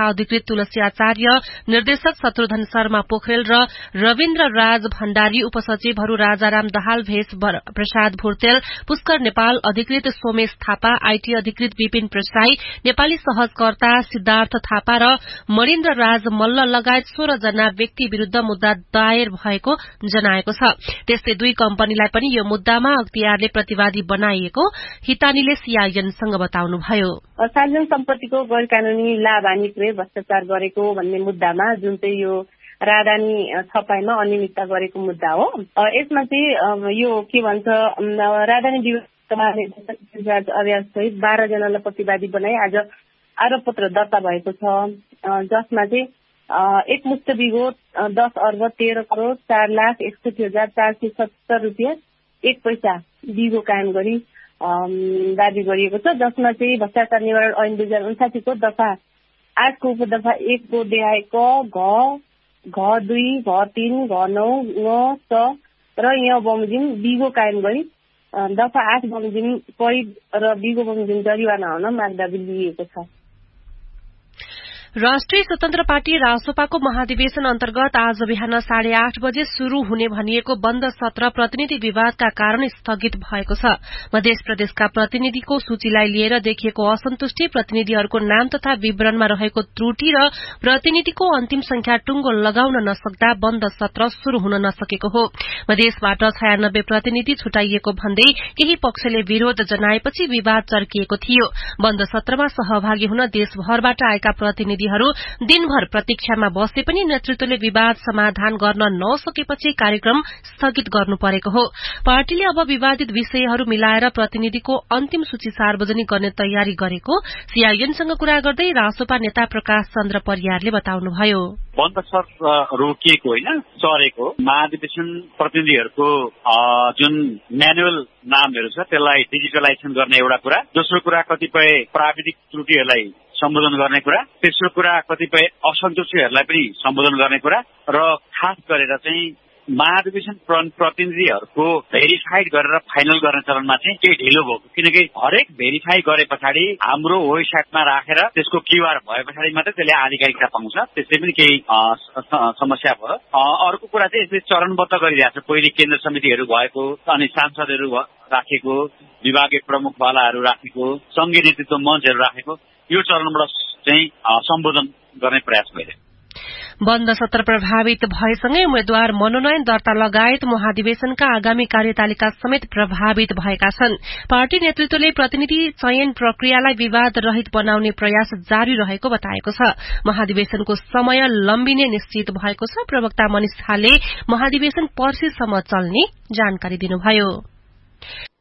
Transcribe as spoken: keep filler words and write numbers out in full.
तथा अधिकृत तुलसी आचार्य, निर्देशक शत्रुघ्न शर्मा पोखरेल र रविन्द्र राज भण्डारी, उपसचिवहरू राजाराम दाहाल, भेष प्रसाद भुर्तेल, पुष्कर नेपाल, अधिकृत सोमेश थापा, आईटी अधिकृत विपिन प्रसाई, नेपाली सहजकर्ता सिद्धार्थ थापा र मणिन्द्र राज मल्ल लगायत सोह्र जना व्यक्ति विरूद्ध मुद्दा दायर भएको जनाएको छ। त्यस्तै दुई कम्पनीलाई पनि यो मुद्दामा अख्तियारले प्रतिवादी बनाइएको हितानीले सीआईएनसँग बताउनुभयो। सार्वजनिक सम्पत्तिको गैर कानूनी लाभ हानि क्रय भ्रष्टाचार गरेको भन्ने मुद्दामा जुन चाहिँ यो राजधानी छपाईमा अनियमितता गरेको मुद्दा हो। यसमा चाहिँ यो के भन्छ राजधानी विभाग सहित बाह्र जनालाई प्रतिवादी बनाई आज आरोप पत्र दर्ता भएको छ, जसमा चाहिँ एकमुष्ट बिघो दस अर्ब तेह्र करोड़ चार लाख एकसठी हजार चार सय सत्तर रुपियाँ एक पैसा बिघो कायम गरी दावी गरिएको छ, जसमा चाहिँ भ्रष्टाचार निवारण ऐन दुई हजार उन्सासीको दफा आठको उपदफा एकको देहाय क घ घ दुई घ तीन घ नौ न स र यहाँ बमोजिम बिघो कायम गरी दफा आठ बमोजिम कैद र बिघो बमोजिम जरिवाना हुन मागदावी लिएको छ। राष्ट्रिय स्वतन्त्र पार्टी रासोपाको महाधिवेशन अन्तर्गत आज बिहान साढे आठ बजे शुरू हुने भनिएको बन्द सत्र प्रतिनिधि विवादका कारण स्थगित भएको छ। मध्य प्रदेशका प्रतिनिधिको सूचीलाई लिएर देखिएको असन्तुष्टि, प्रतिनिधिहरूको नाम तथा विवरणमा रहेको त्रुटि र प्रतिनिधिको अन्तिम संख्या टुंगो लगाउन नसक्दा बन्द सत्र शुरू हुन नसकेको हो। मधेसबाट छयानब्बे प्रतिनिधि छुटाइएको भन्दै केही पक्षले विरोध जनाएपछि विवाद चर्किएको थियो। बन्द सत्रमा सहभागी हुन देशभरबाट आएका प्रतिनिधि दिनभर प्रतीक्षामा बसे पनि नेतृत्वले विवाद समाधान गर्न नसकेपछि कार्यक्रम स्थगित गर्नु परेको हो। पार्टीले अब विवादित विषयहरू मिलाएर प्रतिनिधिको अन्तिम सूची सार्वजनिक गर्ने तयारी गरेको सीआईएनसँग कुरा गर्दै रासोपा नेता प्रकाश चन्द्र परियारले बताउनुभयो। बन्द सत्र रोकिएको होइन, चरेको महाधिवेशन प्रतिनिधिहरूको जुन म्यानुअल नामहरू छ त्यसलाई डिजिटलाइजेसन गर्ने एउटा कुरा, दोस्रो कुरा कतिपय प्राविधिक त्रुटिहरूलाई सम्बोधन गर्ने कुरा, तेस्रो कुरा कतिपय असन्तुष्टिहरूलाई पनि सम्बोधन गर्ने कुरा र खास गरेर चाहिँ महाधिवेशन प्रतिनिधिहरूको भेरिफाइड गरेर फाइनल गर्ने चरणमा चाहिँ केही ढिलो भएको, किनकि हरेक भेरिफाई गरे पछाडि हाम्रो वेबसाइटमा राखेर त्यसको क्यूआर भए पछाडि मात्रै त्यसले आधिकारिकता पाउँछ, त्यसै पनि केही समस्या भयो। अर्को कुरा चाहिँ यसले चरणबद्ध गरिरहेको छ, पहिले केन्द्र समितिहरू भएको, अनि सांसदहरू राखेको, विभागीय प्रमुखवालाहरू राखेको, संघीय नेतृत्व मञ्चहरू राखेको, यो चरणबाट चाहिँ सम्बोधन गर्ने प्रयास भइरहेको। बन्द सत्र प्रभावित भएसँगै उम्मेद्वार मनोनयन दर्ता लगायत महाधिवेशनका आगामी कार्यतालिका समेत प्रभावित भएका छन्। पार्टी नेतृत्वले प्रतिनिधि चयन प्रक्रियालाई विवाद रहित बनाउने प्रयास जारी रहेको बताएको छ। महाधिवेशनको समय लम्बिने निश्चित भएको छ। प्रवक्ता मनिष थाले महाधिवेशन पर्सिसम्म चल्ने जानकारी दिनुभयो।